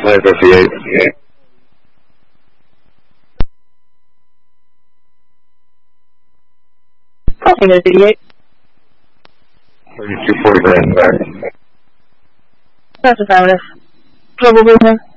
58. Crossing at 88. 3240 back. That's affirmative. Global movement.